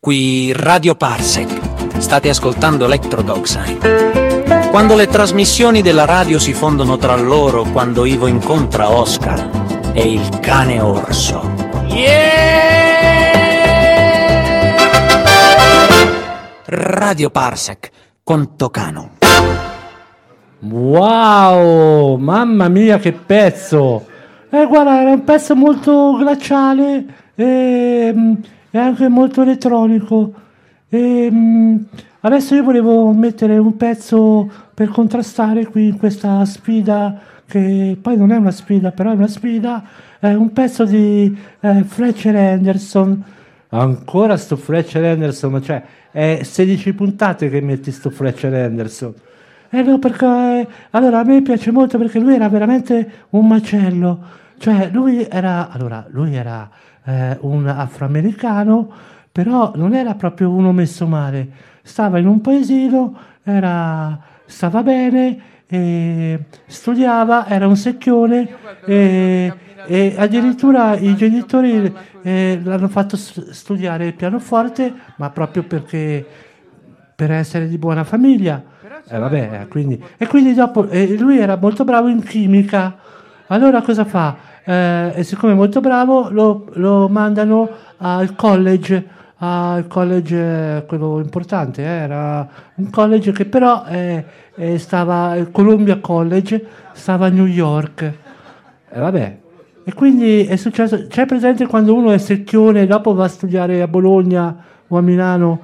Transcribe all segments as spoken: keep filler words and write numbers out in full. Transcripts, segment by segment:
Qui Radio Parsec. State ascoltando Electrodoxine. Quando le trasmissioni della radio si fondono tra loro, quando Ivo incontra Oscar e il cane orso. Yeah! Radio Parsec con Tocano. Wow, mamma mia che pezzo! Eh, guarda, era un pezzo molto glaciale e, e anche molto elettronico. E, adesso io volevo mettere un pezzo per contrastare qui in questa sfida, che poi non è una sfida, però è una sfida. È un pezzo di eh, Fletcher Henderson. Ancora sto Fletcher Henderson, cioè è sedici puntate che metti sto Fletcher Henderson. Eh no, perché eh, allora a me piace molto perché lui era veramente un macello, cioè lui era allora lui era eh, un afroamericano, però non era proprio uno messo male, stava in un paesino, era stava bene, e studiava, era un secchione e, e addirittura i genitori eh, l'hanno fatto studiare il pianoforte, ma proprio perché per essere di buona famiglia. Eh, vabbè, quindi, e quindi dopo eh, lui era molto bravo in chimica. Allora cosa fa? Eh, e siccome è molto bravo lo, lo mandano al college, al college eh, quello importante, eh, era un college che però eh, eh, stava, il Columbia College stava a New York. E eh, vabbè. E quindi è successo, c'è presente quando uno è secchione e dopo va a studiare a Bologna o a Milano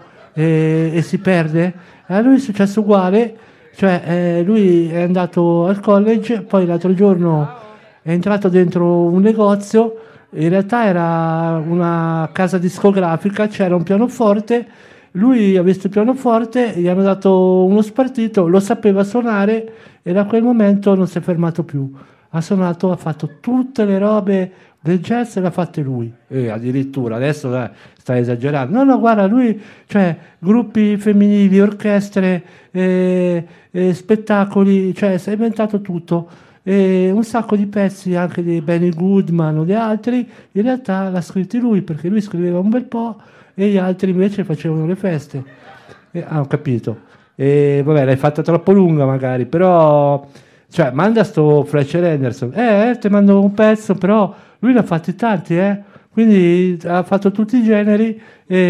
e, e si perde? A lui è successo uguale, cioè eh, lui è andato al college, poi l'altro giorno è entrato dentro un negozio, in realtà era una casa discografica, c'era un pianoforte, lui ha visto il pianoforte, gli hanno dato uno spartito, lo sapeva suonare e da quel momento non si è fermato più. Ha suonato, ha fatto tutte le robe del jazz e l'ha fatte lui, e addirittura adesso eh, sta esagerando. No, no, guarda, lui, cioè gruppi femminili, orchestre, eh, eh, spettacoli, cioè si è inventato tutto, e un sacco di pezzi anche di Benny Goodman o di altri, in realtà l'ha scritti lui, perché lui scriveva un bel po' e gli altri invece facevano le feste. E, ah, ho capito. E vabbè, l'hai fatta troppo lunga magari, però cioè manda sto Fletcher Henderson, eh, eh ti mando un pezzo, però lui ne ha fatti tanti, eh? Quindi ha fatto tutti i generi e